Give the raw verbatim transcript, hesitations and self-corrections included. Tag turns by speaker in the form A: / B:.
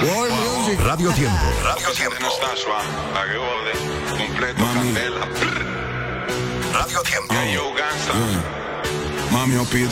A: World
B: Wow.
A: Music.
C: Radio Tiempo. Radio Tiempo.
B: No está suave, pa' que jode. Completo,
A: Mami.
B: candela.
C: Radio Tiempo.
B: Yeah, yo, gangsta.
A: Yeah. Mami, yo pido